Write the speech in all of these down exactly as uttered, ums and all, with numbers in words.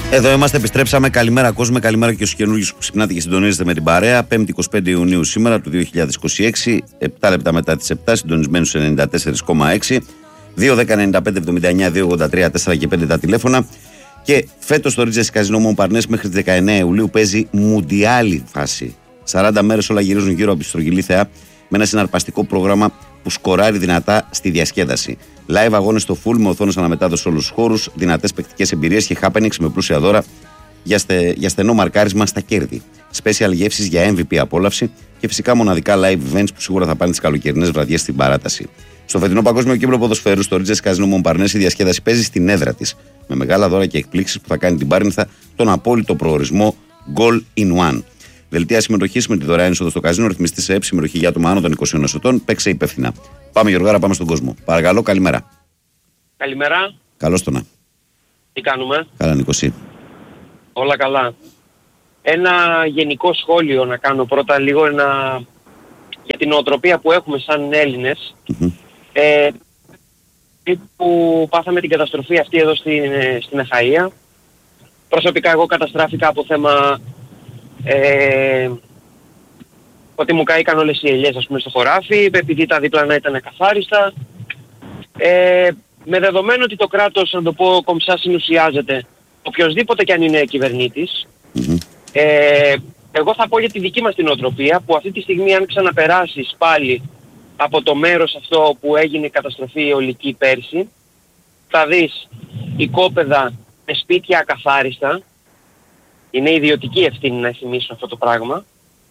Εδώ είμαστε, επιστρέψαμε. Καλημέρα κόσμο, καλημέρα και στους καινούργιους που ξυπνάτε και συντονίζετε με την παρέα. Πέμπτη εικοστή πέμπτη Ιουνίου σήμερα του δύο χιλιάδες είκοσι έξι, επτά λεπτά μετά τις επτά, συντονισμένους σε ενενήντα τέσσερα κόμμα έξι, δύο δέκα ενενήντα πέντε εβδομήντα εννιά δύο ογδόντα τρία τέσσερα και πέντε τα τηλέφωνα. Και φέτος το Ρίτζες Καζίνο Μομπαρνές μέχρι τις δεκαεννέα Ιουλίου παίζει μουντιάλη φάση. σαράντα μέρες όλα γυρίζουν γύρω από τη στρογγυλή θεά με ένα συναρπαστικό πρόγραμμα που σκοράρει δυνατά στη διασκέδαση. Live αγώνες στο full με οθόνες αναμετάδοση σε όλους τους χώρους, δυνατές παικτικές εμπειρίες και happenings με πλούσια δώρα για, στε, για στενό μαρκάρισμα στα κέρδη. Special γεύσεις για εμ βι πι απόλαυση και φυσικά μοναδικά live events που σίγουρα θα πάνε τις καλοκαιρινές βραδιές στην παράταση. Στο φετινό Παγκόσμιο Κύπρο Ποδοσφαίρου, στο Ρίτζες Καζίνο Μομπαρνές, η διασκέδαση παίζει στην έδρα της με μεγάλα δώρα και εκπλήξεις που θα κάνει την Πάρνηθα τον απόλυτο προορισμό Goal in One. Δελτία συμμετοχής με τη δωρεάν είσοδο στο καζίνο, ρυθμιστή σε ΕΠ, συμμετοχή για άτομα άνω των είκοσι ενός ετών. Παίξε υπεύθυνα. Πάμε Γιωργάρα, πάμε στον κόσμο. Παρακαλώ, καλημέρα. Καλημέρα. Καλώς το να. Τι κάνουμε? Καλά, Νικοσή. Όλα καλά. Ένα γενικό σχόλιο να κάνω πρώτα λίγο ένα... για την νοοτροπία που έχουμε σαν Έλληνες. Mm-hmm. Ε, που πάθαμε την καταστροφή αυτή εδώ στην, στην Αχαΐα. Προσωπικά εγώ καταστράφηκα από θέμα ε, ότι μου κάηκαν όλες οι ελιές, ας πούμε, στο χωράφι, επειδή τα διπλανά ήταν ακαθάριστα. Ε, με δεδομένο ότι το κράτος, να το πω κομψά, συνουσιάζεται, οποιοσδήποτε κι αν είναι κυβερνήτης, mm-hmm. ε, εγώ θα πω για τη δική μας την νοοτροπία, που αυτή τη στιγμή αν ξαναπεράσεις πάλι από το μέρος αυτό που έγινε η καταστροφή αιωλική πέρσι, θα δεις οικόπεδα με σπίτια ακαθάριστα, είναι ιδιωτική ευθύνη να θυμίσω αυτό το πράγμα.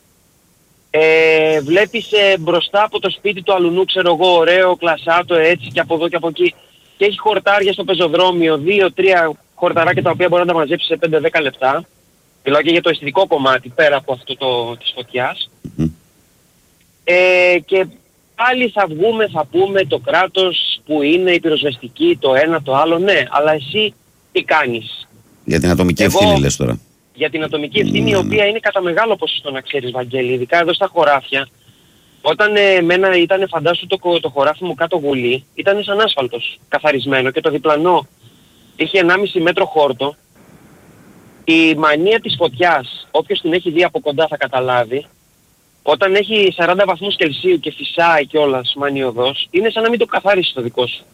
Ε, βλέπεις ε, μπροστά από το σπίτι του αλουνού, ξέρω εγώ, ωραίο, κλασάτο έτσι και από εδώ και από εκεί, και έχει χορτάρια στο πεζοδρόμιο, δύο τρία χορταράκια τα οποία μπορεί να τα μαζέψει σε πέντε δέκα λεπτά. Μιλάω και για το αισθητικό κομμάτι πέρα από αυτό το, της φωτιάς. Mm-hmm. Ε, και πάλι θα βγούμε, θα πούμε το κράτος που είναι η πυροσβεστική, το ένα, το άλλο, ναι, αλλά εσύ τι κάνεις? Για την ατομική Εγώ, ευθύνη λες τώρα. Για την ατομική ευθύνη, mm, η οποία είναι κατά μεγάλο ποσοστό, να ξέρεις Βαγγέλη, ειδικά εδώ στα χωράφια. Όταν ε, εμένα ήταν, φαντάσου το, το χωράφι μου κάτω γουλή, ήταν σαν άσφαλτος, καθαρισμένο, και το διπλανό είχε ενάμιση μέτρο χόρτο. Η μανία της φωτιάς, όποιος την έχει δει από κοντά θα καταλάβει, όταν έχει σαράντα βαθμούς Κελσίου και φυσάει κιόλας μανιωδώς, είναι σαν να μην το καθάρισεις το δικό σου.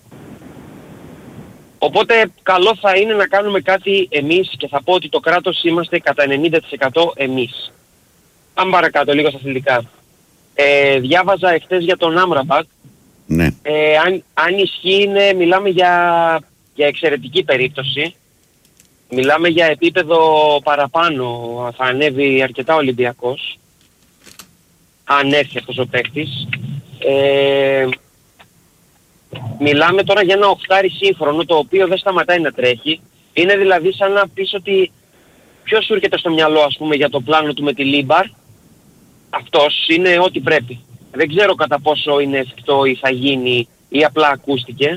Οπότε καλό θα είναι να κάνουμε κάτι εμείς, και θα πω ότι το κράτος είμαστε κατά ενενήντα τοις εκατό εμείς. Πάμε παρακάτω λίγο στα αθλητικά. Ε, διάβαζα εχθές για τον Άμραμπατ. Ναι. Ε, αν, αν ισχύει, είναι, μιλάμε για, για εξαιρετική περίπτωση. Μιλάμε για επίπεδο παραπάνω, θα ανέβει αρκετά Ολυμπιακός. Αν έρθει αυτός ο παίκτης. Ε, μιλάμε τώρα για ένα οχτάρι σύγχρονο, το οποίο δεν σταματάει να τρέχει. Είναι δηλαδή σαν να πεις ότι ποιος σου έρχεται στο μυαλό, ας πούμε, για το πλάνο του με τη Λίμπαρ. Αυτός είναι ό,τι πρέπει. Δεν ξέρω κατά πόσο είναι εφικτό ή θα γίνει ή απλά ακούστηκε.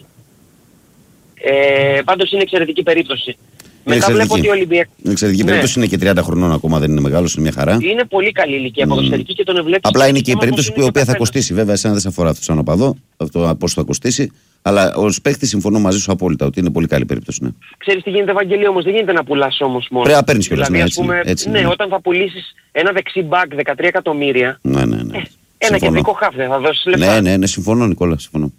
Ε, πάντως είναι εξαιρετική περίπτωση. Μετά βλέπω ότι ο Ολυμπιακός... Είναι εξαιρετική ναι. περίπτωση, είναι και τριάντα χρονών ακόμα, δεν είναι μεγάλος, είναι μια χαρά. Είναι πολύ καλή ηλικία mm. ποδοσφαιρική και τον βλέπεις... Απλά είναι και η περίπτωση που η οποία θα κοστίσει. Βέβαια, εσένα δεν σε αφορά αυτό σαν οπαδό, αυτό πόσο θα κοστίσει. Αλλά ως παίχτης συμφωνώ μαζί σου απόλυτα ότι είναι πολύ καλή περίπτωση. Ναι. Ξέρεις τι γίνεται, Ευαγγελία, όμως δεν γίνεται να πουλάς όμως μόνο. Πρέπει να παίρνεις κιόλας. Δηλαδή, Ναι, ας πούμε, έτσι, ναι, ναι, όταν θα πουλήσεις ένα δεξί μπακ δεκατρία εκατομμύρια. Ναι, ναι, ναι. Ε, ένα κεντρικό χαφ δεν θα δώσεις λεφτά. Ναι, ναι, ναι, συμφωνώ, Νικόλα, συμφωνώ.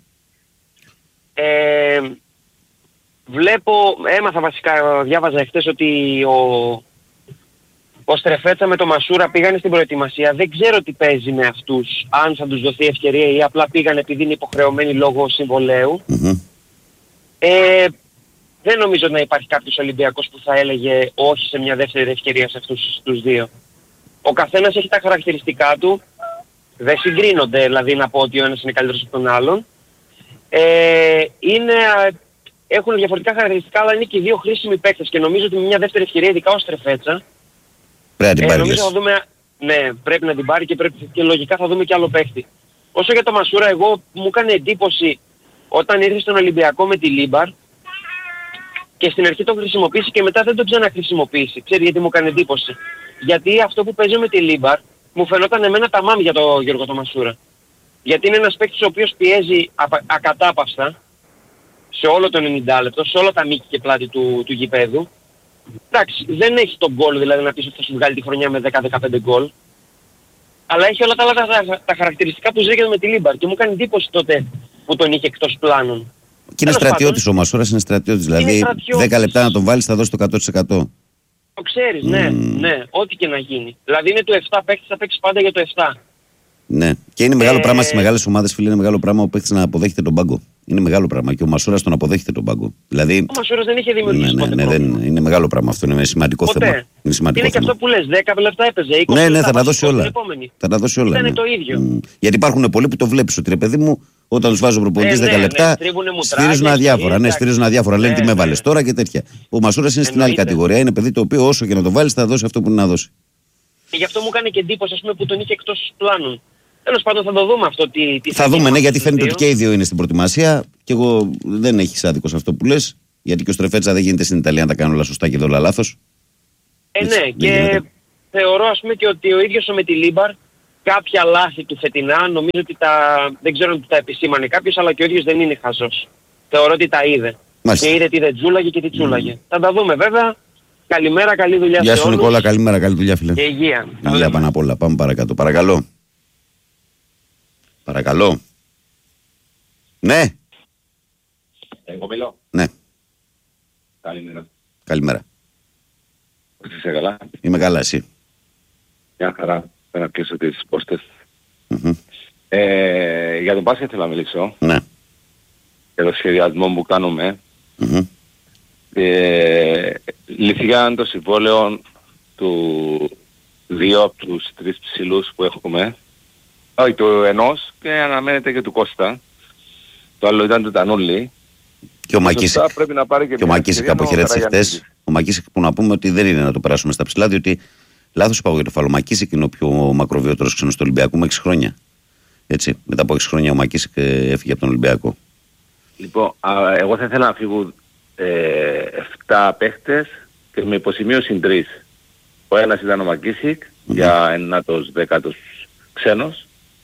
Ε, βλέπω, έμαθα βασικά, διάβαζα εχθές ότι ο, ο Στρεφέτσα με το Μασούρα πήγανε στην προετοιμασία. Δεν ξέρω τι παίζει με αυτούς, αν θα τους δοθεί ευκαιρία ή απλά πήγανε επειδή είναι υποχρεωμένοι λόγω συμβολέου. Mm-hmm. Ε, δεν νομίζω να υπάρχει κάποιος Ολυμπιακός που θα έλεγε όχι σε μια δεύτερη ευκαιρία σε αυτούς τους δύο. Ο καθένας έχει τα χαρακτηριστικά του, δεν συγκρίνονται δηλαδή να πω ότι ο ένας είναι καλύτερος από τον άλλον. Ε, είναι... Έχουν διαφορετικά χαρακτηριστικά, αλλά είναι και οι δύο χρήσιμοι παίκτες και νομίζω ότι με μια δεύτερη ευκαιρία, ειδικά ο Στρεφέτσα, πρέπει να την πάρει. Ε, θα δούμε, ναι, πρέπει να την πάρει και, πρέπει, και λογικά θα δούμε και άλλο παίκτη. Όσο για το Μασούρα, εγώ μου έκανε εντύπωση όταν ήρθε στον Ολυμπιακό με τη Λίμπαρ και στην αρχή τον χρησιμοποίησε και μετά δεν τον ξαναχρησιμοποίησε. Ξέρει γιατί μου έκανε εντύπωση? Γιατί αυτό που παίζει με τη Λίμπαρ μου φαινόταν εμένα τα μάμ για τον Γιώργο το Μασούρα. Γιατί είναι ένας παίκτης ο οποίος πιέζει ακα, ακατάπαυστα σε όλο το ενενήντα λεπτό, σε όλα τα μήκη και πλάτη του, του γηπέδου. εντάξει, δεν έχει τον γκολ δηλαδή να πεις ότι θα σου βγάλει τη χρονιά με δέκα δεκαπέντε γκολ. Αλλά έχει όλα τα άλλα τα, τα, τα χαρακτηριστικά που ζήτηκε με τη Λίμπαρ και μου κάνει εντύπωση τότε που τον είχε εκτός πλάνων. Και είναι στρατιώτης ο Μασούρας, είναι στρατιώτης. Δηλαδή δέκα λεπτά να τον βάλεις θα δώσει το εκατό τοις εκατό. Το ξέρεις, mm. ναι, ναι, ό,τι και να γίνει. Δηλαδή είναι το επτά παίκτης, θα παίξει πάντα για το επτά. Ναι, και είναι μεγάλο ε... πράγμα στις μεγάλες ομάδες, φίλε, είναι μεγάλο πράγμα ο παίκτης να αποδέχεται τον πάγκο. Είναι μεγάλο πράγμα και ο Μασούρας τον αποδέχεται τον πάγκο. Δηλαδή... Ο Μασούρας δεν είχε δημιουργήσει ναι, ναι, ναι, δεν, είναι μεγάλο πράγμα αυτό, είναι σημαντικό ποτέ. θέμα. Είναι, σημαντικό είναι θέμα. Και αυτό που λες, δέκα λεπτά έπαιζε, είκοσι ναι, ναι, λεπτά θα τα δώσει όλα. Θα τα δώσει όλα. Ήταν ναι. το ίδιο. Mm. Γιατί υπάρχουν πολλοί που το βλέπεις ότι ρε παιδί μου, όταν τους βάζω προπονητής ε, δέκα ναι, λεπτά, ναι, στηρίζουν αδιάφορα. Ναι, στηρίζουν αδιάφορα. Λένε τι με βάλες τώρα και τέτοια. Ο Μασούρας είναι στην άλλη κατηγορία. Είναι παιδί το οποίο όσο και να το βάλεις θα δώσει αυτό που είναι να δώσει. Και γι' αυτό μου κάνει και εντύπωση ας πούμε, που τον είχε εκτός πλάνων. Τέλος πάντων θα το δούμε αυτό. Τι, τι θα, θα δούμε, ναι, γιατί φαίνεται ότι και οι δύο είναι στην προετοιμασία. Και εγώ δεν έχεις άδικο σε αυτό που λες. Γιατί και ο Στρεφέτσα δεν γίνεται στην Ιταλία να τα κάνουν όλα σωστά και εδώ όλα λάθος. Ε, ναι, έτσι, και γίνεται. Θεωρώ ας πούμε και ότι ο ίδιος με τη Λίμπαρ κάποια λάθη του φετινά νομίζω ότι τα. Δεν ξέρω αν τα επισήμανε κάποιος, αλλά και ο ίδιος δεν είναι χαζός. Θεωρώ ότι τα είδε. Μάλιστα. Και είδε τι δεν τζούλαγε και τι τσούλαγε. Mm. Θα τα δούμε βέβαια. Καλημέρα, καλή δουλειά. Γεια σου Νικόλα, καλημέρα, καλή δουλειά φίλε. Και υγεία. Υγεία πάνω απ' όλα. Πάμε παρακάτω. Παρακαλώ. Παρακαλώ. Ναι. Εγώ μιλώ. Ναι. Καλημέρα. Καλημέρα. Είσαι καλά? Είμαι καλά, εσύ? Μια χαρά. Θέλω να κλείσω τις πόστες. Mm-hmm. Ε, για τον μπάσκετ θέλω να μιλήσω. Ναι. Για το σχεδιασμό που κάνουμε. Mm-hmm. Ε, λυθήκαν το συμβόλαιο του δύο από τους τρεις ψηλούς που έχουμε. Όχι, του ενός και αναμένεται και του Κώστα. Το άλλο ήταν του Τανούλη. Και ο Μακίσικ. Πρέπει να πάρει και, και ο Μακίσικ αποχαιρέτησε χτες. Ο Μακίσικ που να πούμε ότι δεν είναι να το περάσουμε στα ψηλά, διότι λάθος είπα εγώ για το φάλο. Ο Μακίσικ είναι ο πιο μακροβιότερος ξένος του Ολυμπιακού με έξι χρόνια. Έτσι, μετά από έξι χρόνια ο Μακίσικ έφυγε από τον Ολυμπιακό. Λοιπόν, α, εγώ θα ήθελα να φύγουν ε, εφτά παίχτες και με υποσημείωση τρεις. Ο ένας ήταν ο Μακίσικ mm-hmm. για ενάτος δέκατος ξένος.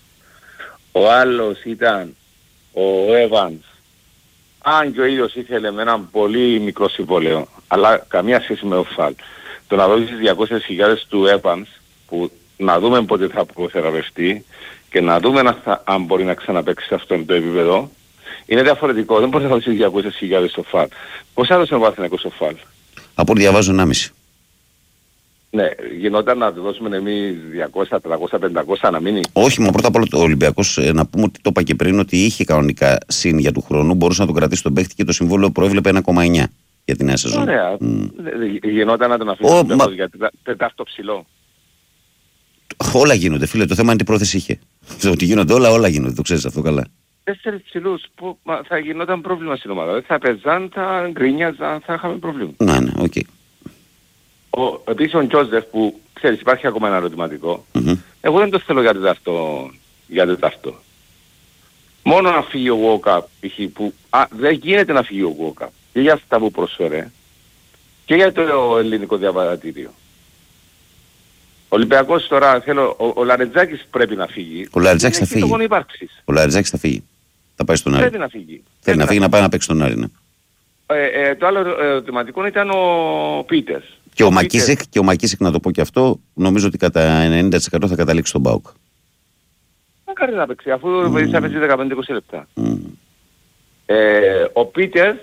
Ο άλλος ήταν ο Evans, αν και ο ίδιος ήθελε με έναν πολύ μικρό συμβόλαιο, αλλά καμία σχέση με ο Φαλ. Το να δώσεις διακόσιες χιλιάδες του Evans, που να δούμε πότε θα αποθεραπευτεί και να δούμε αν, θα, αν μπορεί να ξαναπαίξει σε αυτό το επίπεδο, είναι διαφορετικό. Δεν μπορεί να δώσεις διακόσιες χιλιάδες στο Φαλ. Πώς θα δώσει ο Παναθηναϊκός στο Φαλ? Από ό,τι διαβάζω ενάμιση. Ναι, γινόταν να του δώσουμε εμείς διακόσια, τριακόσια, πεντακόσια να μείνει. Όχι, μα πρώτα απ' όλα ο Ολυμπιακός, να πούμε ότι το είπα και πριν, ότι είχε κανονικά συν για του χρόνου, μπορούσε να τον κρατήσει τον παίχτη και το συμβόλαιο προέβλεπε ένα κόμμα εννιά για την νέα σεζόν. Ωραία. Mm. Γινόταν να τον αφήσει oh, τον μα... γιατί τετάρτο ψηλό. Όλα γίνονται, φίλε. Το θέμα είναι τι πρόθεση είχε. Ότι γίνονται όλα, όλα γίνονται. Το ξέρεις αυτό καλά. Τέσσερις ψηλούς που μα, θα γινόταν πρόβλημα στην ομάδα. Δεν θα παίζαν, θα γκρίνιαζαν, θα είχαμε πρόβλημα. Ναι, ναι, οκ. Okay. Ο, επίσης ο Τζόζεφ που ξέρεις υπάρχει ακόμα ένα ερωτηματικό. Mm-hmm. Εγώ δεν το θέλω για τετάρτο. Για τετάρτο. Μόνο να φύγει ο Γουόκα που α, δεν γίνεται να φύγει ο Γουόκα και για αυτά που προσφέρε και για το ελληνικό διαβατήριο. Ο Ολυμπιακός τώρα θέλω, ο, ο Λαρετζάκης πρέπει να φύγει. Ο Λαρετζάκης θα φύγει. Ο Λαρετζάκης θα φύγει. Θα πάει στον Άρη. Πρέπει να φύγει. Θέλει να φύγει να πάει να παίξει στον Άρη, ναι. Ε, ε, το άλλο ερωτηματικό ήταν ο Πίτερς. Και ο, ο Μακίσικ, και ο Μακίσικ, να το πω και αυτό, νομίζω ότι κατά ενενήντα τοις εκατό θα καταλήξει στον ΠΑΟΚ. Μακάρι να παίξει, αφού mm. θα παίξει δεκαπέντε με είκοσι λεπτά. Mm. Ε, ο Πίτερς,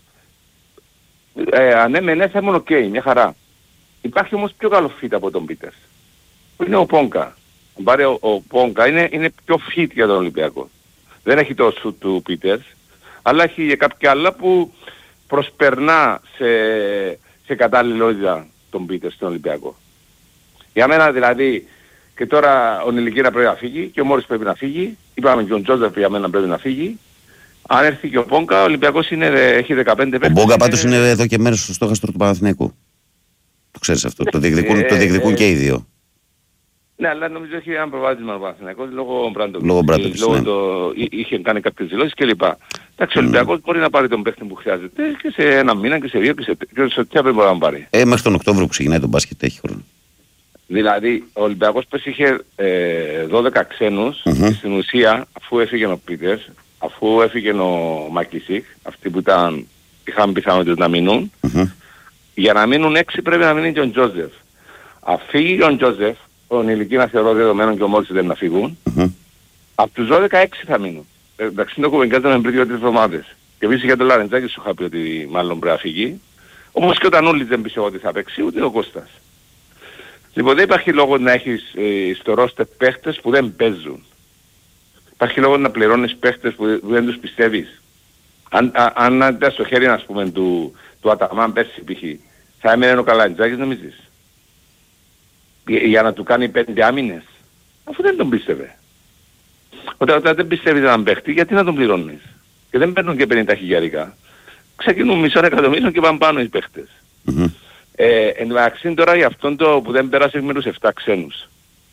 ε, ανέμενε θα ήμουν οκ, okay, μια χαρά. Υπάρχει όμως πιο καλό fit από τον Πίτερς. Που είναι ο Πόγκα. Πάρε ο, ο Πόγκα είναι, είναι πιο fit για τον Ολυμπιακό. Δεν έχει το σου του Πίτερς, αλλά έχει και κάποια άλλα που προσπερνά σε, σε κατάλληλότητα τον Πίτερς στον Ολυμπιακό. Για μένα δηλαδή, και τώρα ο Νιλικίρα πρέπει να φύγει και ο Μόρις πρέπει να φύγει. Είπαμε και ο Τζόζεφ για μένα πρέπει να φύγει. Αν έρθει και ο Πόγκα, ο Ολυμπιακός είναι, έχει δεκαπέντε παίκτες. Ο Πόγκα πάντως είναι εδώ και μέρος στο στόχαστρο του Παναθηναϊκού. Το ξέρεις αυτό. Το διεκδικούν, ε, το διεκδικούν ε, και οι δύο. Ναι, αλλά νομίζω έχει ένα προβάδισμα ο Παναθηναϊκός λόγω Μπράντοβιτς. Λόγω Μπράντοβιτς, ναι. Το... Είχε κάνει κάποιες δηλώσεις κλπ. Εντάξει, ο Ολυμπιακός mm. μπορεί να πάρει τον παίχτη που χρειάζεται και σε ένα μήνα και σε δύο και σε τρία πρέπει να πάρει. Ε, μέχρι τον Οκτώβριο που ξεκινάει τον μπάσκετ έχει χρόνο. Δηλαδή, ο Ολυμπιακός πες είχε ε, δώδεκα ξένους mm-hmm. και στην ουσία, αφού έφυγε ο Πίτερς, αφού έφυγε ο Μακίσικ, αυτοί που ήταν, είχαν πιθανότητες να μείνουν, mm-hmm. Για να μείνουν έξι πρέπει να μείνει και ο Τζόζεφ. Αν φύγει ο Τζόζεφ, τον ηλικία να θεωρώ δεδομένο και ο Μόλις δεν να φύγουν, mm-hmm. από τους δώδεκα έξι θα μείνουν. Ε, εντάξει, το κουβεντιάζαμε πριν δύο-τρεις εβδομάδες. Και επίσης για τον Λαρεντζάκη σου είχα πει ότι μάλλον πρέπει να φύγει. Όμως και ο Τανούλης δεν πίστευε ότι θα παίξει, ούτε ο Κώστας. Λοιπόν, δεν υπάρχει λόγο να έχεις ε, στο ρόστερ παίχτες που δεν παίζουν. Υπάρχει λόγο να πληρώνεις παίχτες που, που δεν τους πιστεύεις. Αν, α, αν ήταν στο χέρι, ας πούμε, του, του Αταμάν πέρσι π.χ. θα έμενε ο Καλαντζάκης, νομίζεις. Για, για να του κάνει πέντε άμυνες. Αφού δεν τον πίστευε. Όταν, όταν δεν πιστεύεις έναν παίχτη, γιατί να τον πληρώνεις. Και δεν παίρνουν και πενήντα χιλιάρικα. Ξεκινούν μισό εκατομμύριο και πάνε πάνω οι παίχτες. Mm-hmm. Ε, εν μεταξύ τώρα για αυτόν το που δεν πέρασε με τους εφτά ξένους.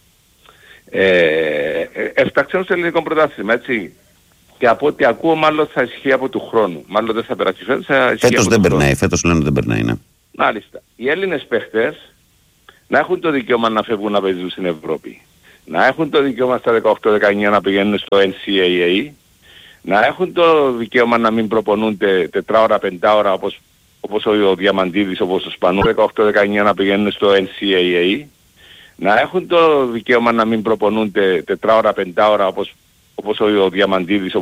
Ε, εφτά ξένους στο ελληνικό πρωτάθλημα, έτσι. Και από ό,τι ακούω μάλλον θα ισχύει από του χρόνου. Μάλλον δεν θα περάσει φέτος, θα ισχύει φέτος από δεν του περνάει, χρόνου. φέτος λένε δεν περνάει, ναι. Μάλιστα. Οι Έλληνες παίχτες να έχουν το δικαίωμα να φεύγουν να παίζουν στην Ευρώπη. Να έχουν το δικαίωμα στα δεκαοκτώ δεκαεννιά να πηγαίνουν στο N C A A. Να έχουν το δικαίωμα να μην προπονούνται τετράωρα, πεντάωρα όπως, όπως ο Διαμαντίδης, όπως ο Σπανού, δεκαοκτώ δεκαεννιά να πηγαίνουν στο N C A A. Να έχουν το δικαίωμα να μην προπονούνται τετράωρα, πεντάωρα όπως, όπως ο Διαμαντίδης,